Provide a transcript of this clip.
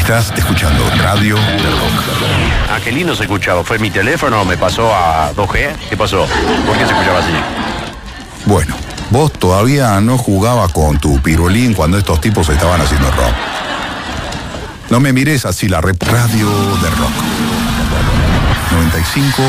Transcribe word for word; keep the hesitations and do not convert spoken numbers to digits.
Estás escuchando Radio del Rock. Ah, qué lindo se escuchaba. ¿Fue mi teléfono? ¿Me pasó a dos G? ¿Qué pasó? ¿Por qué se escuchaba así? Bueno, vos todavía no jugabas con tu pirulín cuando estos tipos estaban haciendo rock. No me mires así, la rep Radio del Rock. noventa y cinco